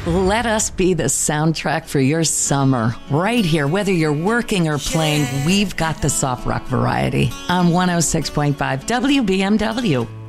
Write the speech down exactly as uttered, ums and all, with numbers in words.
Let us be the soundtrack for your summer. Right here, whether you're working or playing, we've got the soft rock variety on one oh six point five W B M W.